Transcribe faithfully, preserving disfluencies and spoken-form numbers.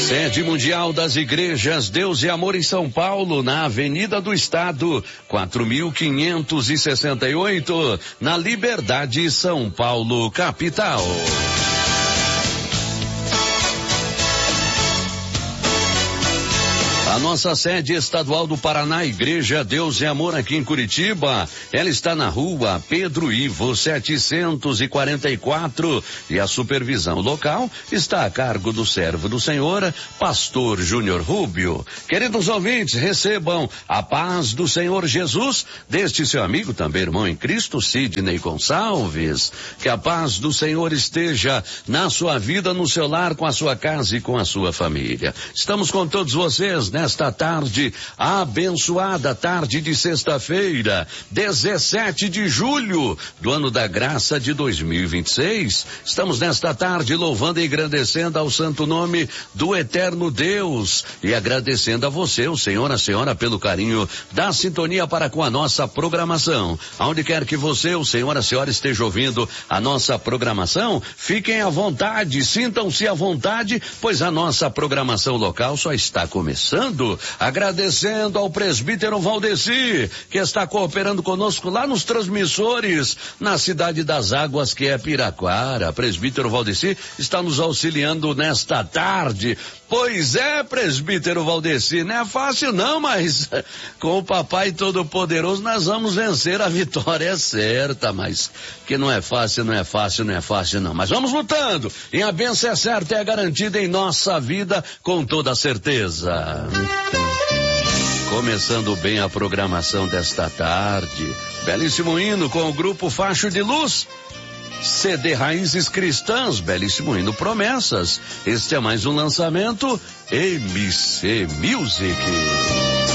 Sede Mundial das Igrejas Deus e Amor em São Paulo, na Avenida do Estado, quatro mil quinhentos e sessenta e oito, na Liberdade, São Paulo, capital. A nossa sede estadual do Paraná, Igreja Deus e Amor aqui em Curitiba, ela está na rua Pedro Ivo setecentos e quarenta e quatro e a supervisão local está a cargo do servo do Senhor, Pastor Júnior Rubio. Queridos ouvintes, recebam a paz do Senhor Jesus deste seu amigo, também irmão em Cristo, Sidney Gonçalves. Que a paz do Senhor esteja na sua vida, no seu lar, com a sua casa e com a sua família. Estamos com todos vocês, né? Esta tarde, abençoada tarde de sexta-feira, dezessete de julho do ano da graça de dois mil e vinte e seis. Estamos nesta tarde louvando e engrandecendo ao santo nome do eterno Deus e agradecendo a você, o Senhor, a senhora, pelo carinho da sintonia para com a nossa programação. Aonde quer que você, o Senhor, a senhora esteja ouvindo a nossa programação, fiquem à vontade, sintam-se à vontade, pois a nossa programação local só está começando. Agradecendo ao presbítero Valdeci, que está cooperando conosco lá nos transmissores, na cidade das Águas, que é Piraquara. Presbítero Valdeci está nos auxiliando nesta tarde. Pois é, presbítero Valdeci, não é fácil não, mas com o Papai Todo-Poderoso nós vamos vencer, a vitória é certa, mas que não é fácil, não é fácil, não é fácil não, mas vamos lutando, e a bênção é certa e é garantida em nossa vida com toda certeza. Começando bem a programação desta tarde, belíssimo hino com o grupo Facho de Luz, C D Raízes Cristãs, belíssimo hino Promessas. Este é mais um lançamento M C Music.